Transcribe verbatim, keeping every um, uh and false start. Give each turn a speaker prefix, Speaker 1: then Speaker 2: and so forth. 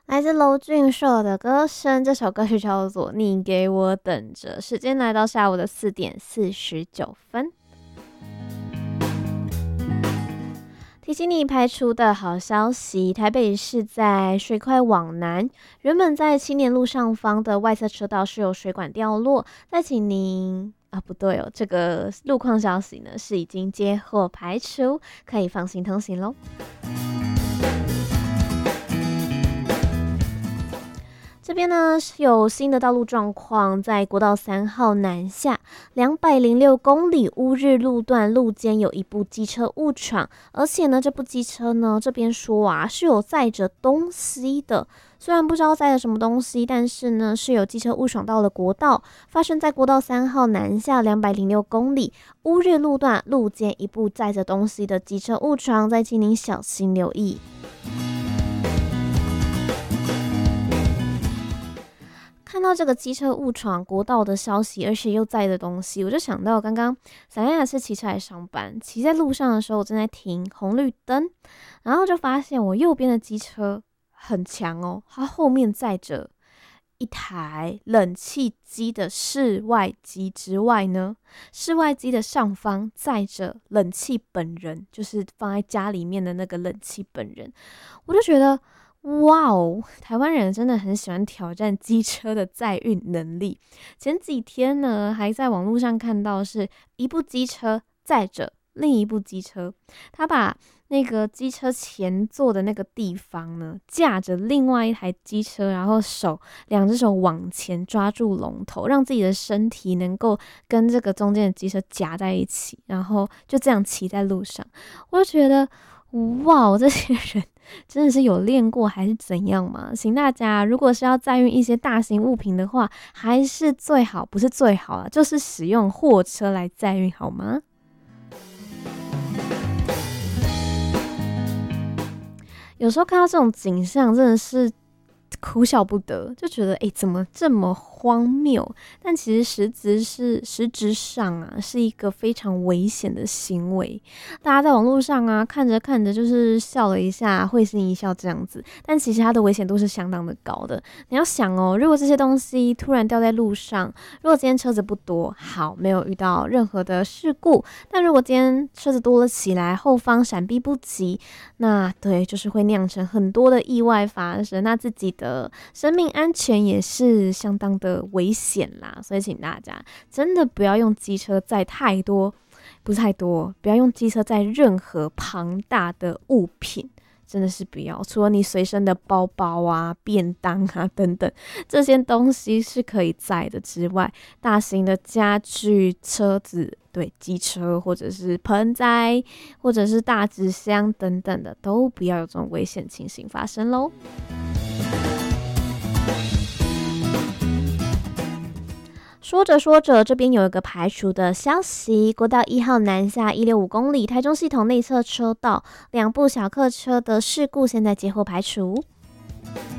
Speaker 1: 来自娄俊硕的歌声，这首歌曲叫做《你给我等着》。时间来到下午的四点四十九分。提醒你排除的好消息，台北市在水快往南，原本在青年路上方的外侧车道是有水管掉落，再请您啊，不对哦，这个路况消息呢是已经接获排除，可以放心通行咯。这边呢有新的道路状况，在国道三号南下两百零六公里乌日路段路肩有一部机车误闯，而且呢这部机车呢这边说啊是有载着东西的，虽然不知道载了什么东西，但是呢是有机车误闯到了国道，发生在国道三号南下两百零六公里乌日路段路肩一部载着东西的机车误闯，再请您小心留意。看到这个机车误闯国道的消息，而且又载的东西，我就想到刚刚小亚亚是骑车来上班，骑在路上的时候，我正在停红绿灯，然后就发现我右边的机车很强哦，它后面载着一台冷气机的室外机之外呢，室外机的上方载着冷气本人，就是放在家里面的那个冷气本人，我就觉得哇哦，台湾人真的很喜欢挑战机车的载运能力。前几天呢，还在网络上看到是一部机车载着另一部机车，他把那个机车前座的那个地方呢，架着另外一台机车，然后手两只手往前抓住龙头，让自己的身体能够跟这个中间的机车夹在一起，然后就这样骑在路上。我就觉得哇，这些人真的是有练过还是怎样吗？请大家如果是要载运一些大型物品的话，还是最好不是最好啊，就是使用货车来载运好吗？有时候看到这种景象真的是哭笑不得，就觉得哎、欸，怎么这么荒谬？但其实实质是实质上啊，是一个非常危险的行为。大家在网络上啊，看着看着就是笑了一下，会心一笑这样子，但其实它的危险度是相当的高的。你要想哦，如果这些东西突然掉在路上，如果今天车子不多，好，没有遇到任何的事故，但如果今天车子多了起来，后方闪避不及，那对，就是会酿成很多的意外发生，那自己的生命安全也是相当的危险啦，所以请大家真的不要用机车载太多，不是太多，不要用机车载任何庞大的物品，真的是不要。除了你随身的包包啊、便当啊等等这些东西是可以载的之外，大型的家具、车子，对，机车或者是盆栽或者是大纸箱等等的，都不要有这种危险情形发生咯。说着说着，这边有一个排除的消息，国道一号南下一六五公里，台中系统内侧车道两部小客车的事故现在接获排除。